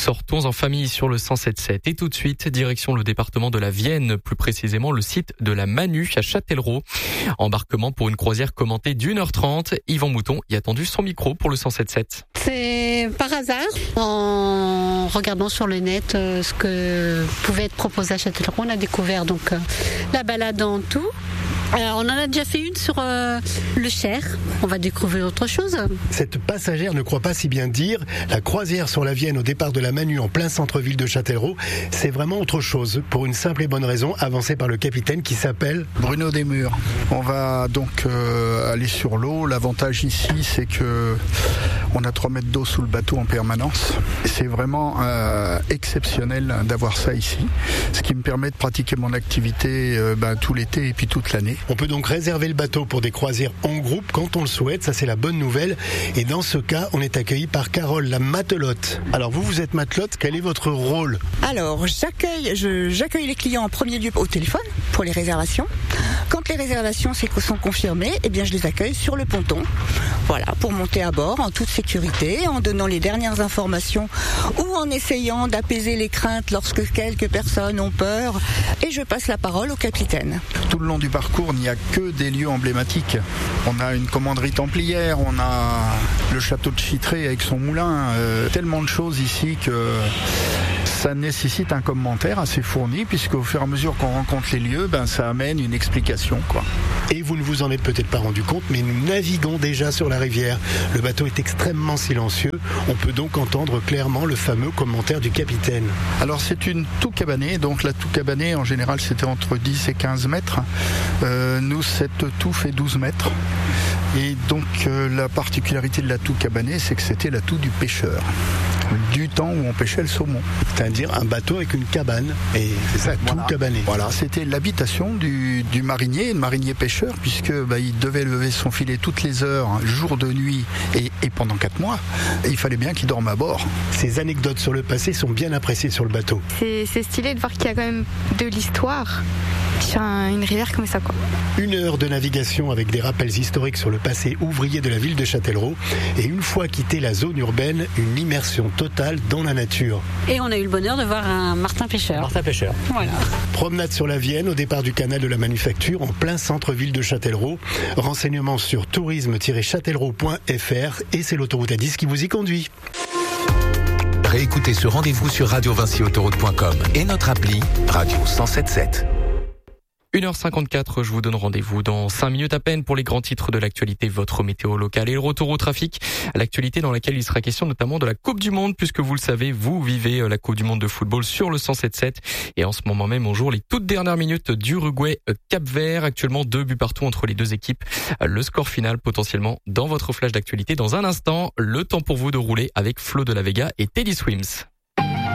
sortons en famille sur le 107.7. Et tout de suite, direction le département de la Vienne, plus précisément le site de la Manu à Châtellerault. Embarquement pour une croisière commentée d'1h30. Yvan Mouton y a tendu son micro pour le 107.7. C'est par hasard, en regardant sur le net ce que pouvait être proposé à Châtellerault, on a découvert donc la balade en tout. Alors, on en a déjà fait une sur le Cher. On va découvrir autre chose. Cette passagère ne croit pas si bien dire. La croisière sur la Vienne au départ de la Manu en plein centre-ville de Châtellerault, c'est vraiment autre chose. Pour une simple et bonne raison, avancée par le capitaine qui s'appelle Bruno Desmurs. On va donc aller sur l'eau. L'avantage ici, c'est que on a 3 mètres d'eau sous le bateau en permanence. C'est vraiment exceptionnel d'avoir ça ici. Ce qui me permet de pratiquer mon activité tout l'été et puis toute l'année. On peut donc réserver le bateau pour des croisières en groupe quand on le souhaite, ça c'est la bonne nouvelle. Et dans ce cas, on est accueilli par Carole, la matelote. Alors vous êtes matelote, quel est votre rôle ? Alors j'accueille les clients en premier lieu au téléphone pour les réservations. Quand les réservations sont confirmées, eh bien je les accueille sur le ponton. Voilà, pour monter à bord en toute sécurité, en donnant les dernières informations ou en essayant d'apaiser les craintes lorsque quelques personnes ont peur. Et je passe la parole au capitaine. Tout le long du parcours, il n'y a que des lieux emblématiques. On a une commanderie templière, on a le château de Chittré avec son moulin, tellement de choses ici que ça nécessite un commentaire assez fourni, puisque au fur et à mesure qu'on rencontre les lieux, ça amène une explication, quoi. Et vous ne vous en êtes peut-être pas rendu compte, mais nous naviguons déjà sur la rivière. Le bateau est extrêmement silencieux. On peut donc entendre clairement le fameux commentaire du capitaine. Alors c'est une toux cabanée, donc la toux cabanée en général c'était entre 10 et 15 mètres. Nous, cette toux fait 12 mètres. Et donc la particularité de la toux cabanée, c'est que c'était la toux du pêcheur, du temps où on pêchait le saumon. C'est-à-dire un bateau avec une cabane, et c'est ça, toux cabanée. Voilà, c'était l'habitation du marinier, le marinier pêcheur, puisque il devait lever son filet toutes les heures, jour de nuit, et pendant 4 mois. Et il fallait bien qu'il dorme à bord. Ces anecdotes sur le passé sont bien appréciées sur le bateau. C'est stylé de voir qu'il y a quand même de l'histoire sur une rivière comme ça, quoi. 1 heure de navigation avec des rappels historiques sur le passé ouvrier de la ville de Châtellerault. Et une fois quitté la zone urbaine, une immersion totale dans la nature. Et on a eu le bonheur de voir un Martin pêcheur. Voilà. Promenade sur la Vienne au départ du canal de la Manufacture en plein centre-ville de Châtellerault. Renseignements sur tourisme-châtellerault.fr et c'est l'autoroute A10 qui vous y conduit. Réécoutez ce rendez-vous sur radiovincyautoroute.com et notre appli Radio 107.7. 1h54, je vous donne rendez-vous dans 5 minutes à peine pour les grands titres de l'actualité, votre météo locale et le retour au trafic. L'actualité dans laquelle il sera question notamment de la Coupe du Monde, puisque vous le savez, vous vivez la Coupe du Monde de football sur le 107.7. Et en ce moment même, on joue les toutes dernières minutes d'Uruguay-Cap-Vert. Actuellement, 2 buts partout entre les deux équipes. Le score final potentiellement dans votre flash d'actualité. Dans un instant, le temps pour vous de rouler avec Flo de la Vega et Teddy Swims.